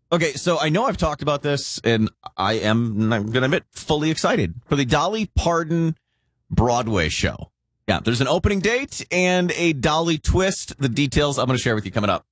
Okay, so I know I've talked about this, and I'm going to admit, fully excited for the Dolly Parton Broadway show. Yeah, there's an opening date and a Dolly twist. The details I'm going to share with you coming up.